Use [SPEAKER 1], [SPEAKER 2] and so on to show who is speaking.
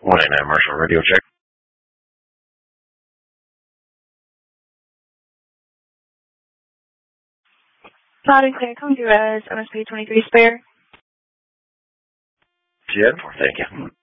[SPEAKER 1] 189 Marshall Radio check.
[SPEAKER 2] Loud and clear, come through as MSP 23 spare.
[SPEAKER 1] Yeah, thank you.